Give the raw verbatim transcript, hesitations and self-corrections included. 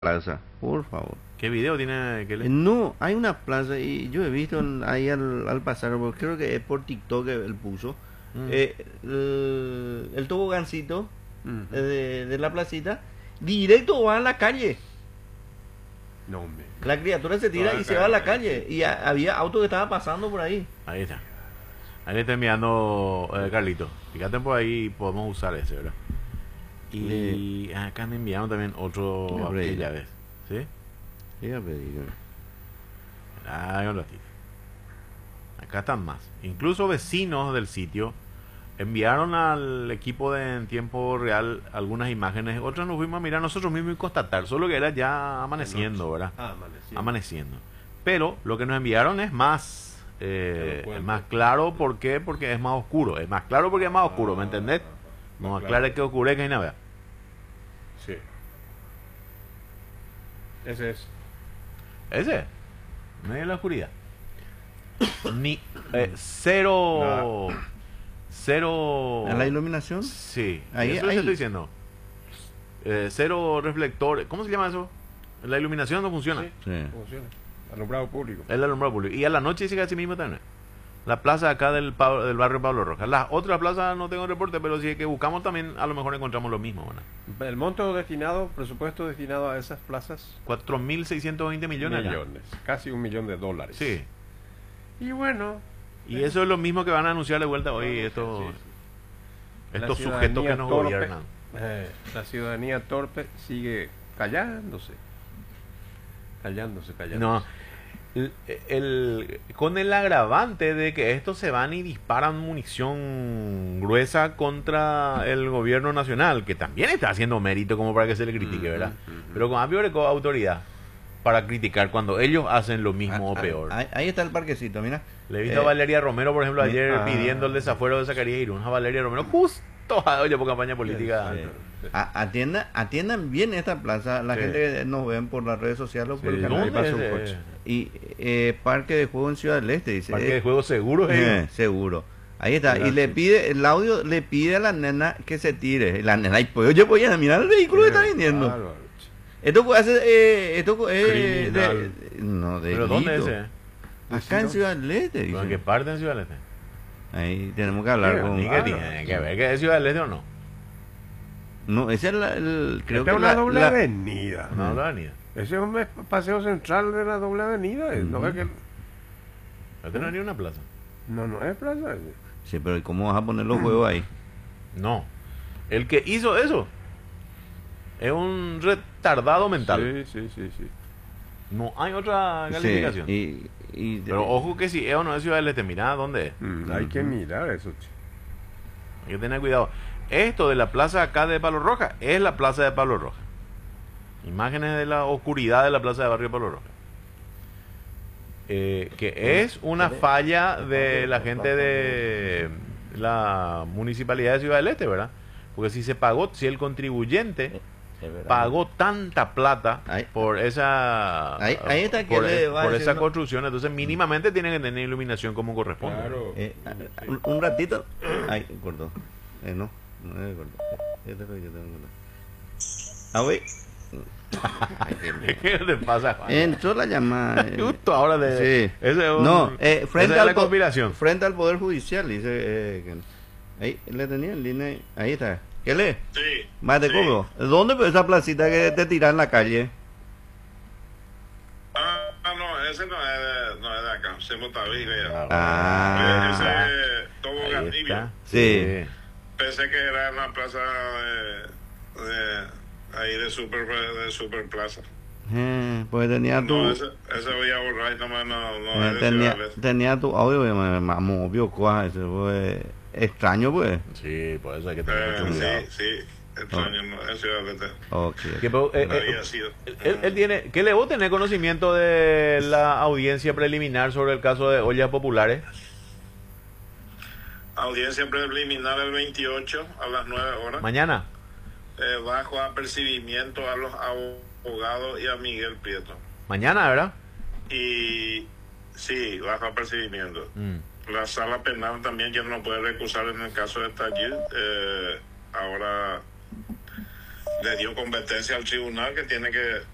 plaza, por favor. ¿Qué video tiene que Eh, le... No, hay una plaza y yo he visto en- ahí al, al pasar, porque creo que es por TikTok que él puso, Mm. eh, el, el tobogancito Ujú. eh, de, de la placita, directo va a la calle. No, hombre. La criatura se tira Va a la y se va a la calle, calle. Y ha- había auto que estaba pasando por ahí. Ahí está. Ahí le está enviando eh, Carlito. Fíjate por ahí, podemos usar ese, ¿verdad? Y acá me enviaron también otro Me abrí. aquella vez. ¿Sí? Fíjate, digo. Ah, un ratito. Acá están más. Incluso vecinos del sitio enviaron al equipo de en tiempo real algunas imágenes. Otras nos fuimos a mirar nosotros mismos y constatar. Solo que era ya amaneciendo, ¿verdad? Ah, amaneciendo. Amaneciendo. Pero lo que nos enviaron es más eh, Elocuente. es más claro. ¿Por qué? Porque es más oscuro. Es más claro porque es más oscuro, ¿me entendés? No Más aclara claro. que ocurre que hay nada. Sí. Ese es. Ese, medio de la oscuridad. Ni eh, cero. Cero. ¿En la iluminación? Sí, Ahí- eso ahí. te estoy diciendo. Eh, cero reflectores. ¿Cómo se llama eso? La iluminación no funciona. Sí. Sí. Funciona. Alumbrado público. El alumbrado público. Y a la noche dice que así mismo también. La plaza acá del, Pablo- del barrio Pablo Rojas. Las otras plazas no tengo reporte, pero si es que buscamos también, a lo mejor encontramos lo mismo. ¿Verdad? El monto destinado, presupuesto destinado a esas plazas. cuatro mil seiscientos veinte millones. acá. Millones. Casi un millón de dólares. Sí. Y bueno. Y eso es lo mismo que van a anunciar de vuelta hoy estos, Sí, sí. estos La sujetos que ciudadanía nos torpe, gobiernan. eh, la ciudadanía torpe sigue callándose. Callándose, callándose. No, el, el- con el agravante de que estos se van y disparan munición gruesa contra el gobierno nacional, que también está haciendo mérito como para que se le critique, Ujú, ¿verdad? ujú. Pero con mayor autoridad para criticar cuando ellos hacen lo mismo o Ah, ah, peor. Ahí, ahí está el parquecito, mira. Le he visto Eh, a Valeria Romero, por ejemplo, ayer ah. pidiendo el desafuero de Zacarías Irún. A Valeria Romero, justo oye, por campaña política. Sí. A- atiendan, atiendan bien esta plaza, la Sí. gente que nos ven por las redes sociales o por Sí, el ¿dónde canal. ¿Dónde pasa es un ese? coche? Y eh, parque de juego en Ciudad del Este, dice. Parque eh, de juegos seguros, eh, eh. seguro. Ahí está. Y Gracias. le pide, el audio le pide a la nena que se tire. Y la nena, y pues, oye, pues ya, mirar el vehículo que está viniendo. Bárbaro. Esto puede hacer, eh, esto eh, Criminal. de, no, de ¿Pero dónde es ese? Acá en Ciudad del Este, ¿En qué dice. parte en Ciudad del Este? Ahí tenemos que hablar Mira, con... Ni que tiene que ver que es Ciudad del Este o no. No, ese es la- el, creo Esta que es una la, doble la- avenida. No, la avenida. Ese es un mes- paseo central de la doble avenida. ¿No Ujú. ves que- Este no es ni una plaza. No, no es plaza. Sí, pero ¿y cómo vas a poner los juegos ahí? No. El que hizo eso es un retardado mental. Sí, sí, sí, sí. No hay otra calificación. Sí, y, y- Pero ojo que si es o no es Ciudad del Este, mira dónde es. Mm, hay que mirar eso. che. Hay que tener cuidado. Esto de la plaza acá de Palo Roja es la plaza de Palo Roja. Imágenes de la oscuridad de la plaza de Barrio Palo Roja. Eh, que es una falla de la gente de la municipalidad de Ciudad del Este, ¿verdad? Porque si se pagó, si el contribuyente es verdad. pagó tanta plata Ahí- por esa ahí- ahí está que por, le e- va por esa diciendo- construcción, entonces mínimamente tienen que tener iluminación como corresponde. Claro. Eh, un, un ratito. Ay, cortó. Eh, no, no es cortó. Yo te yo te Ah, güey. Ay, qué mierda. ¿Qué te pasa, Juan? Entró la llamada. eh. Justo ahora de Sí. ese es un- No, eh, frente, esa es al la po- conspiración. frente al Poder Judicial, dice. Eh, que- ahí le tenía en línea. Ahí está. ¿Qué lee? Sí. Más te sí. cobro. ¿Dónde fue esa placita que te tiran en la calle? Ah, ah, no, ese no es de, no es de acá, se Motavilla. Ah. Ese es Tobogán Ahí Tibio. está. Sí. Pensé que era en la plaza de, de ahí de Super, de Super Plaza. Eh, pues tenía tu. No, ese, ese voy a borrar, no, no, no, no eh, es de tenía, Ciudad del Este. tenía tu audio, me, me, me obvio, cosa, ese fue extraño, pues. Sí, por eso hay que tener mucho cuidado. Eh, sí, sí, extraño, no, es Ciudad del Este. Ok. Que, pero, eh, No eh, había sido. él, él tiene, ¿qué le vos tenés conocimiento de la audiencia preliminar sobre el caso de ollas populares? Audiencia preliminar el veintiocho a las nueve horas. Mañana. Eh, bajo apercibimiento a los abogados y a Miguel Prieto. Mañana, ¿verdad? Y sí, bajo apercibimiento. Mm. La sala penal también ya no puede recusar en el caso de Taller. Eh, ahora le dio competencia al tribunal que tiene que